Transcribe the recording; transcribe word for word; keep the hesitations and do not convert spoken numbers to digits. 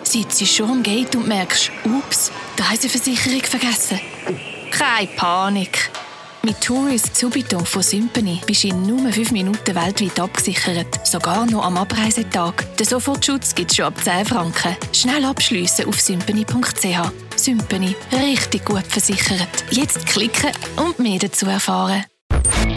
Sitzt schon am Gate und merkst, ups, die Reiseversicherung vergessen. Keine Panik. Mit Tourist Subito von Sympany bist du in nur fünf Minuten weltweit abgesichert. Sogar noch am Abreisetag. Den Sofortschutz gibt es schon ab zehn Franken. Schnell abschliessen auf sympany punkt c h. Sympany. Richtig gut versichert. Jetzt klicken und mehr dazu erfahren.